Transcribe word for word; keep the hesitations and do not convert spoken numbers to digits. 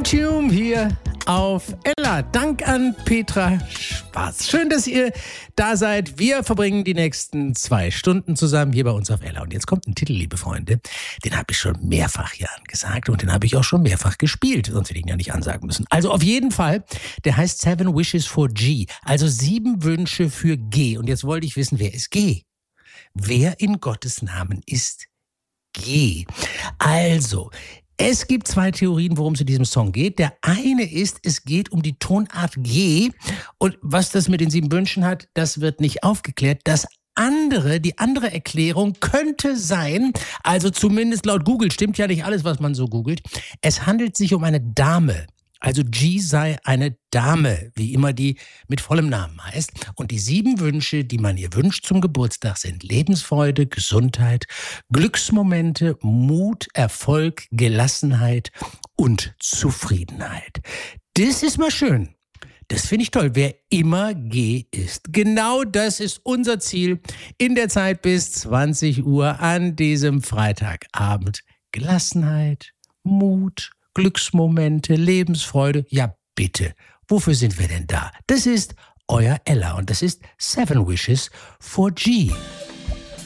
Tune hier auf Ella. Dank an Petra Schwarz. Schön, dass ihr da seid. Wir verbringen die nächsten zwei Stunden zusammen hier bei uns auf Ella. Und jetzt kommt ein Titel, liebe Freunde, den habe ich schon mehrfach hier angesagt und den habe ich auch schon mehrfach gespielt. Sonst hätte ich ihn ja nicht ansagen müssen. Also auf jeden Fall, der heißt Seven Wishes for G. Also sieben Wünsche für G. Und jetzt wollte ich wissen, wer ist G? Wer in Gottes Namen ist G? Also, es gibt zwei Theorien, worum es in diesem Song geht. Der eine ist, es geht um die Tonart G. Und was das mit den sieben Wünschen hat, das wird nicht aufgeklärt. Das andere, die andere Erklärung könnte sein, also zumindest laut Google, stimmt ja nicht alles, was man so googelt. Es handelt sich um eine Dame. Also G sei eine Dame, wie immer die mit vollem Namen heißt. Und die sieben Wünsche, die man ihr wünscht zum Geburtstag, sind Lebensfreude, Gesundheit, Glücksmomente, Mut, Erfolg, Gelassenheit und Zufriedenheit. Das ist mal schön. Das finde ich toll. Wer immer G ist. Genau das ist unser Ziel in der Zeit bis zwanzig Uhr an diesem Freitagabend. Gelassenheit, Mut, Glücksmomente, Lebensfreude. Ja, bitte. Wofür sind wir denn da? Das ist euer Ella und das ist Seven Wishes for G.